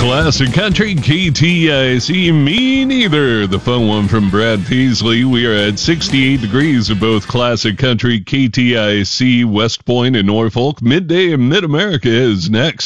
Classic Country KTIC, me neither. The fun one from Brad Peasley. We are at 68 degrees at both Classic Country KTIC, West Point, and Norfolk. Midday in Mid-America is next.